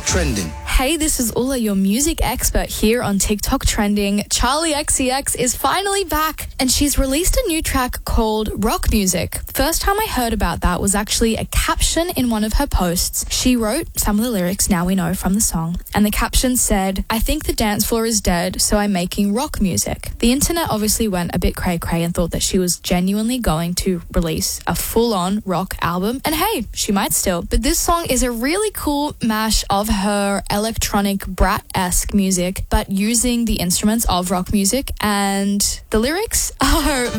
Trending. Hey, this is Ula, your music expert here on TikTok Trending. Charlie XCX is finally back and she's released a new track called Rock Music. First time I heard about that was actually a caption in one of her posts. She wrote some of the lyrics now we know from the song, and the caption said, "I think the dance floor is dead, so I'm making rock music." The internet obviously went a bit cray-cray and thought that she was genuinely going to release a full-on rock album, and hey, she might still. But this song is a really cool mash of her electronic brat-esque music, but using the instruments of rock music, and the lyrics are